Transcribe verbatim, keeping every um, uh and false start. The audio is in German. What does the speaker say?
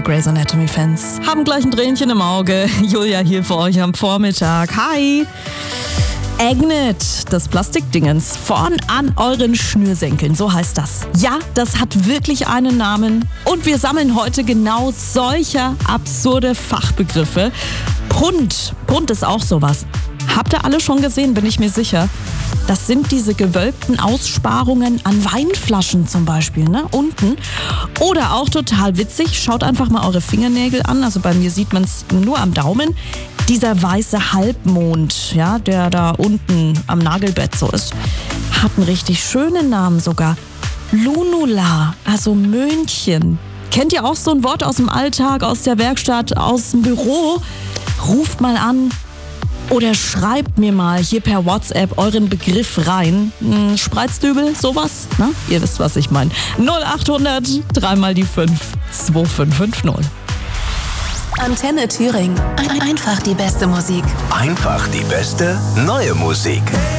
alle Grey's Anatomy-Fans haben gleich ein Tränchen im Auge. Julia hier für euch am Vormittag. Hi! Agnet, das Plastikdingens, vorn an euren Schnürsenkeln, so heißt das. Ja, das hat wirklich einen Namen und wir sammeln heute genau solcher absurde Fachbegriffe. Punt, Punt ist auch sowas. Habt ihr alle schon gesehen, bin ich mir sicher. Das sind diese gewölbten Aussparungen an Weinflaschen zum Beispiel, ne? Unten. Oder auch total witzig, schaut einfach mal eure Fingernägel an. Also bei mir sieht man es nur am Daumen. Dieser weiße Halbmond, ja, der da unten am Nagelbett so ist, hat einen richtig schönen Namen sogar. Lunula, also Möhnchen. Kennt ihr auch so ein Wort aus dem Alltag, aus der Werkstatt, aus dem Büro? Ruft mal an. Oder schreibt mir mal hier per WhatsApp euren Begriff rein. Hm, Spreizdübel, sowas? Na, ihr wisst, was ich meine. null achthundert, dreimal die fünf, zwei fünf fünf null. Antenne Thüringen. Einfach die beste Musik. Einfach die beste neue Musik.